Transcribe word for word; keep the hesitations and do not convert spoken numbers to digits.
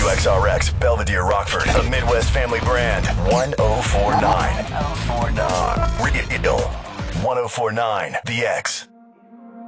W X R X, Belvedere, Rockford, a Midwest family brand. one oh four nine. one oh four nine. Real one oh four nine. The X.